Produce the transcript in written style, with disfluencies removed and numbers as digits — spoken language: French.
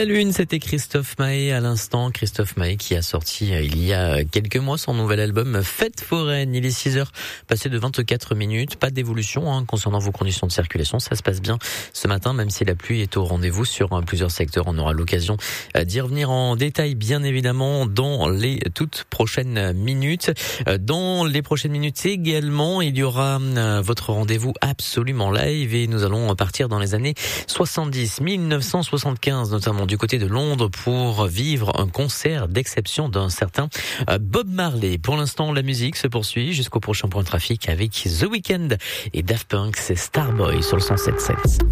La Lune, c'était Christophe Maé à l'instant. Christophe Maé qui a sorti il y a quelques mois son nouvel album Fête foraine. Il est 6h, passé de 24 minutes. Pas d'évolution concernant vos conditions de circulation. Ça se passe bien ce matin, même si la pluie est au rendez-vous sur plusieurs secteurs. On aura l'occasion d'y revenir en détail, bien évidemment, dans les toutes prochaines minutes. Dans les prochaines minutes également, il y aura votre rendez-vous absolument live et nous allons partir dans les années 70, 1975 notamment du côté de Londres pour vivre un concert d'exception d'un certain Bob Marley. Pour l'instant, la musique se poursuit jusqu'au prochain point de trafic avec The Weeknd et Daft Punk, c'est Starboy sur le 107.7.